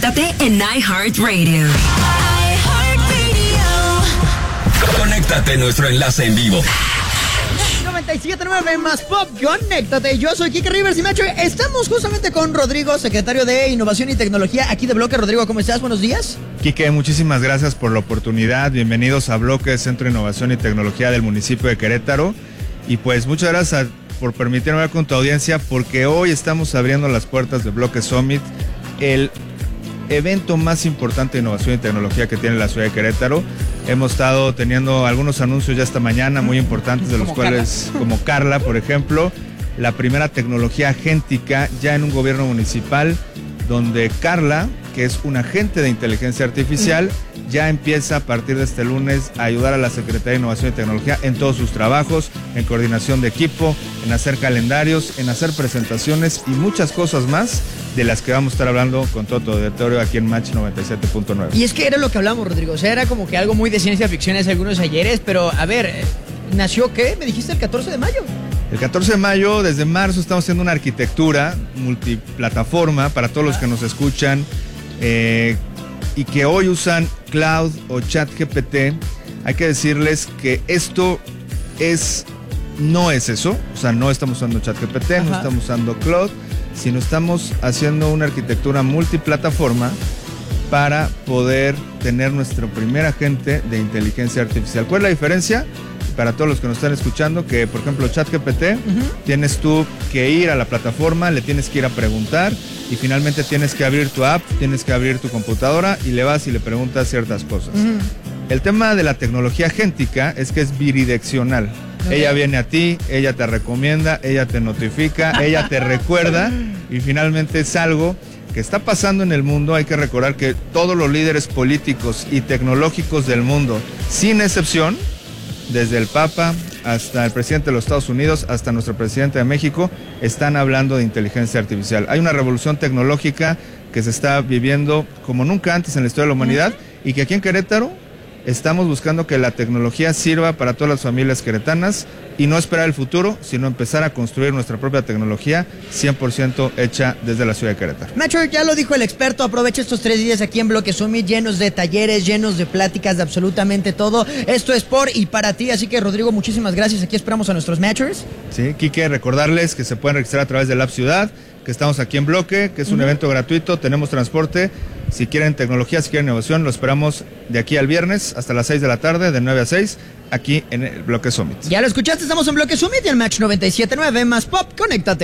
Conéctate en iHeartRadio. Conéctate en nuestro enlace en vivo. 97.9 más pop, conéctate. Yo soy Kike Rivers y Macho. Estamos justamente con Rodrigo, secretario de Innovación y Tecnología aquí de Bloque. Rodrigo, ¿cómo estás? Buenos días. Kike, muchísimas gracias por la oportunidad. Bienvenidos a Bloque, Centro de Innovación y Tecnología del municipio de Querétaro. Y pues muchas gracias por permitirme hablar con tu audiencia, porque hoy estamos abriendo las puertas de Bloque Summit, el evento más importante de innovación y tecnología que tiene la ciudad de Querétaro. Hemos estado teniendo algunos anuncios ya esta mañana muy importantes, de los cuales, como Carla, por ejemplo, la primera tecnología agéntica ya en un gobierno municipal, donde Carla, que es un agente de inteligencia artificial, ya empieza a partir de este lunes a ayudar a la Secretaría de Innovación y Tecnología en todos sus trabajos, en coordinación de equipo, en hacer calendarios, en hacer presentaciones y muchas cosas más, de las que vamos a estar hablando con todo tu auditorio aquí en Match 97.9. Y es que era lo que hablamos, Rodrigo. O sea, era como que algo muy de ciencia ficción hace algunos ayeres, pero a ver, ¿nació qué? Me dijiste el 14 de mayo. El 14 de mayo, desde marzo, estamos haciendo una arquitectura multiplataforma para todos los que nos escuchan y que hoy usan Cloud o ChatGPT. Hay que decirles que esto no es eso. O sea, no estamos usando ChatGPT, no estamos usando Cloud, sino estamos haciendo una arquitectura multiplataforma para poder tener nuestro primer agente de inteligencia artificial. ¿Cuál es la diferencia? Para todos los que nos están escuchando, que por ejemplo ChatGPT, tienes tú que ir a la plataforma, le tienes que ir a preguntar y finalmente tienes que abrir tu app, tienes que abrir tu computadora y le vas y le preguntas ciertas cosas. El tema de la tecnología agéntica es que es bidireccional. Ella viene a ti, ella te recomienda, ella te notifica, ella te recuerda y finalmente es algo que está pasando en el mundo. Hay que recordar que todos los líderes políticos y tecnológicos del mundo, sin excepción, desde el Papa hasta el presidente de los Estados Unidos, hasta nuestro presidente de México, están hablando de inteligencia artificial. Hay una revolución tecnológica que se está viviendo como nunca antes en la historia de la humanidad y que aquí en Querétaro estamos buscando que la tecnología sirva para todas las familias queretanas y no esperar el futuro, sino empezar a construir nuestra propia tecnología 100% hecha desde la ciudad de Querétaro. Nacho, ya lo dijo el experto, aprovecha estos 3 días aquí en Bloque Summit llenos de talleres, llenos de pláticas, de absolutamente todo. Esto es por y para ti, así que Rodrigo, muchísimas gracias. Aquí esperamos a nuestros matchers. Sí, Kike, recordarles que se pueden registrar a través del App Ciudad, que estamos aquí en Bloque, que es un evento gratuito, tenemos transporte. Si quieren tecnología, si quieren innovación, lo esperamos de aquí al viernes hasta las 6 de la tarde, de 9 a 6, aquí en el Bloque Summit. Ya lo escuchaste, estamos en Bloque Summit y el Match 97.9 más pop, conéctate.